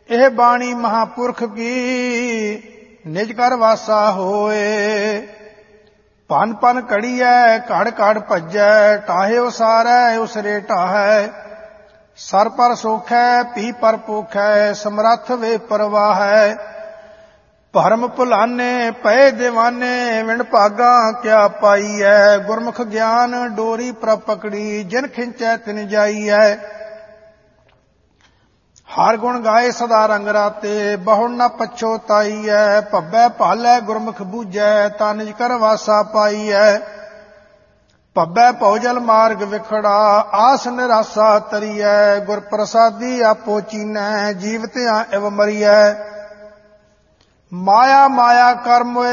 ਇਹ ਬਾਣੀ ਮਹਾਂਪੁਰਖ ਕੀ ਨਿਜ ਕਰ ਵਾਸਾ ਹੋਏ। ਭਨ ਭਨ ਘੜੀਐ ਘੜ ਘੜ ਭੱਜੈ ਟਾਹੇ ਉਸਾਰੈ ਉਸਰੇ ਢਾਹੈ। ਸਰ ਪਰ ਸੋਖੈ ਪੀ ਪਰ ਪੋਖੈ ਸਮਰੱਥ ਵੇ ਪਰਵਾਹੈ। ਭਰਮ ਭੁਲਾਨੇ ਪਏ ਦੀਵਾਨੇ ਵਿਣ ਭਾਗਾ ਕਿਆ ਪਾਈਐ। ਗੁਰਮੁਖ ਗਿਆਨ ਡੋਰੀ ਪ੍ਰਭ ਪਕੜੀ ਜਿਨ ਖਿੰਚੈ ਤਿਨ ਜਾਈਐ। ਹਰ ਗੁਣ ਗਾਏ ਸਦਾ ਰੰਗ ਰਾਤੇ ਬਹੁੜ ਨ ਪਛੋਤਾਈਐ। ਭੱਬੈ ਭਾਲੈ ਗੁਰਮੁਖ ਬੂਝੈ ਤਾ ਨਿਜ ਕਰ ਵਾਸਾ ਪਾਈਐ। ਭੱਬੈ ਭਉਜਲ ਮਾਰਗ ਵਿਖੜਾ ਆਸ ਨਿਰਾਸਾ ਤਰੀਐ। ਗੁਰ ਪ੍ਰਸਾਦੀ ਆਪੋ ਚੀਨੈ ਜੀਵਤਿਆਂ ਇਵ ਮਰੀਐ। ਮਾਇਆ ਮਾਇਆ ਕਰਮੋਏ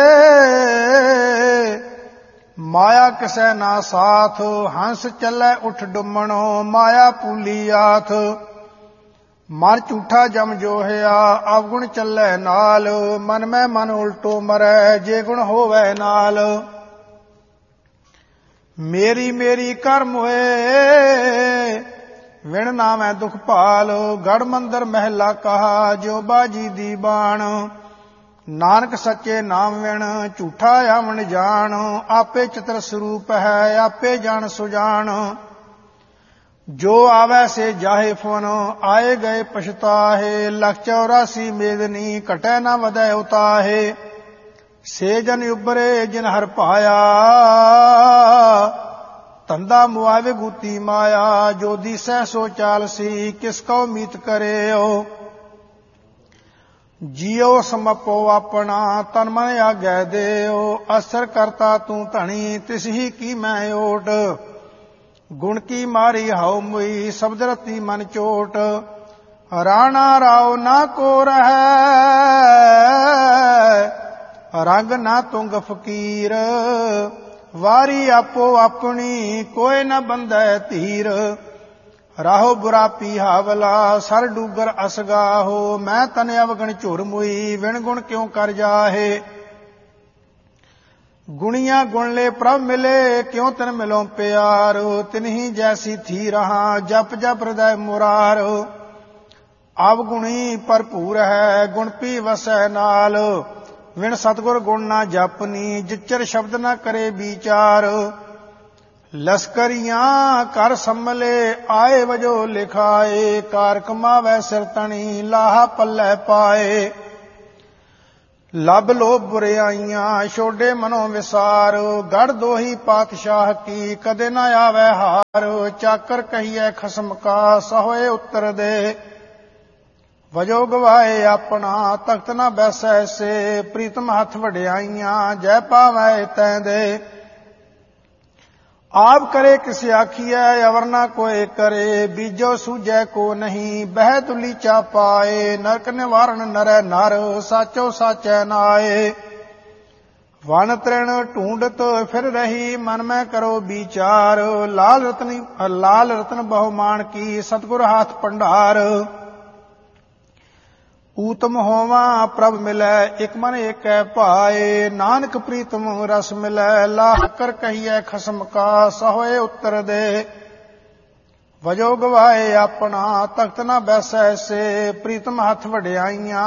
ਮਾਇਆ ਕਿਸੈ ਨਾ ਸਾਥ। ਹੰਸ ਚੱਲੈ ਉਠ ਡੁੰਮਣੋ ਮਾਇਆ ਪੂਲੀ ਆਥ। ਮਨ ਝੂਠਾ ਜਮ ਜੋਹਿਆ ਅਵਗੁਣ ਚੱਲੈ ਨਾਲ। ਮਨ ਮੈਂ ਮਨ ਉਲਟੋ ਮਰੈ ਜੇ ਗੁਣ ਹੋਵੈ ਨਾਲ। ਮੇਰੀ ਮੇਰੀ ਕਰਮ ਹੋਏ ਵਿਣ ਨਾਮੈ ਦੁਖ ਭਾਲ। ਗੜ ਮੰਦਰ ਮਹਿਲਾ ਕਹਾ ਜਿਉ ਬਾਜੀ ਦੀ ਬਾਣ। ਨਾਨਕ ਸੱਚੇ ਨਾਮ ਵਿਣ ਝੂਠਾ ਆਵਣ ਜਾਣ। ਆਪੇ ਚਤਰ ਸਰੂਪ ਹੈ ਆਪੇ ਜਾਣ ਸੁਜਾਨ। ਜੋ ਆਵੈ ਸੇ ਜਾਹੇ ਫੁਨ ਆਏ ਗਏ ਪਛਤਾਹੇ। ਲਖ 84 ਮੇਦਨੀ ਘਟੈ ਨ ਵਧੈ ਉਤਾਹੇ। ਸੇ ਜਨ ਉਬਰੇ ਜਿਨ ਹਰ ਪਾਇਆ ਧੰਦਾ ਮੁਆਵੇ ਗੂਤੀ ਮਾਇਆ। ਜੋ ਦੀਸੈ ਸੋ ਚਾਲਸੀ ਕਿਸ ਕਉ ਮੀਤ ਕਰਿਓ। ਜੀਉ ਸਮਪੋ ਆਪਣਾ ਤਨ ਮਨ ਆਗੈ ਦੇਉ। ਅਸਰ ਕਰਤਾ ਤੂੰ ਧਣੀ ਤਿਸ ਹੀ ਕੀ ਮੈਂ ਓਟ। ਗੁਣ ਕੀ ਮਾਰੀ ਹਉ ਮੁਈ ਸ਼ਬਦ ਰਤੀ ਮਨ ਚੋਟ। ਰਾਣਾ ਰਾਉ ਨਾ ਕੋ ਰਹੈ ਰੰਗ ਨਾ ਤੁੰਗ ਫਕੀਰ। ਵਾਰੀ ਆਪੋ ਆਪਣੀ ਕੋਇ ਨ ਬੰਧੈ ਧੀਰ। ਰਾਹੋ ਬੁਰਾ ਪੀਹਾਵਲਾ ਸਰ ਡੂਗਰ ਅਸਗਾਹੋ। ਮੈਂ ਤਨ ਅਵਗਣ ਝੁਰ ਮੁਈ ਵਿਣ ਗੁਣ ਕਿਉ ਕਰ ਜਾਹੇ। ਗੁਣੀਆਂ ਗੁਣ ਲੈ ਪ੍ਰਭ ਮਿਲੇ ਕਿਉ ਤਨ ਮਿਲੋ ਪਿਆਰ। ਤਿਨਹੀ ਜੈਸੀ ਥੀ ਰਹਾ ਜਪ ਜਪ ਹਿਰਦੈ ਮੁਰਾਰ। ਅਵਗੁਣੀ ਭਰਪੂਰ ਹੈ ਗੁਣ ਪੀ ਵਸੈ ਨਾਲ। ਵਿਣ ਸਤਿਗੁਰ ਗੁਣ ਨਾ ਜਪਨੀ ਜਿਚਰ ਸ਼ਬਦ ਨਾ ਕਰੇ ਵਿਚਾਰ। ਲਸਕਰੀਆਂ ਕਰ ਸੰਮਲੇ ਆਏ ਵਜੋ ਲਿਖਾਏ। ਕਾਰ ਕਮਾਵੈ ਸਿਰ ਤਣੀ ਲਾਹਾ ਪੱਲੇ ਪਾਏ। ਲੱਭ ਲੋਭ ਬੁਰਿਆਈਆਂ ਛੋਡੇ ਮਨੋ ਵਿਸਾਰ। ਗੜ ਦੋਹੀ ਪਾਤਸ਼ਾਹ ਕੀ ਕਦੇ ਨਾ ਆਵੈ ਹਾਰ। ਚਾਕਰ ਕਹੀਐ ਖਸਮ ਕਾ ਸਹੋਏ ਉੱਤਰ ਦੇ। ਵਜੋ ਗਵਾਏ ਆਪਣਾ ਤਖਤ ਨਾ ਬੈਸੈ ਸੇ। ਪ੍ਰੀਤਮ ਹੱਥ ਵਡਿਆਈਆਂ ਜੈ ਪਾਵੈ ਤੈ ਦੇ। ਆਪ ਕਰੇ ਕਿਸ ਆਖੀਐ ਅਵਰ ਨਾ ਕੋਏ ਕਰੇ। ਬੀਜੋ ਸੂਝੈ ਕੋ ਨਹੀਂ ਬਹਿ ਤੁਲੀ ਚਾ ਪਾਏ। ਨਰਕ ਨਿਵਾਰਣ ਨਰੈ ਨਰ ਸਾਚੋ ਸਾਚੈ ਨਾਏ। ਵਨ ਤ੍ਰਿਣ ਢੂੰਡਤ ਫਿਰ ਰਹੀ ਮਨ ਮੈਂ ਕਰੋ ਵਿਚਾਰ। ਲਾਲ ਰਤਨ ਬਹੁ ਮਾਨ ਕੀ ਸਤਿਗੁਰ ਹਾਥ ਭੰਡਾਰ। ਊਤਮ ਹੋਵਾਂ ਪ੍ਰਭ ਮਿਲੈ ਇਕ ਮਨ ਏਕੈ ਭਾਏ। ਨਾਨਕ ਪ੍ਰੀਤਮ ਰਸ ਮਿਲੈ ਲਾਹ ਕਰ ਕਹੀਐ ਖਸਮ ਕਾ ਸਹੋਏ ਉੱਤਰ ਦੇ। ਵਜੋ ਗਵਾਏ ਆਪਣਾ ਤਖਤ ਨਾ ਬੈਸੈ ਸੇ। ਪ੍ਰੀਤਮ ਹੱਥ ਵਡਿਆਈਆਂ